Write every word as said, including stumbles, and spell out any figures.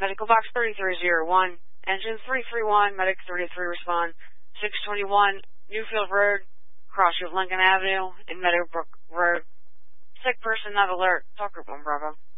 Medical box thirty-three oh one, engine three three one, medic thirty-three respond, six twenty-one, Newfield Road, cross of Lincoln Avenue, and Meadowbrook Road. Sick person not alert. Talk group one, Bravo.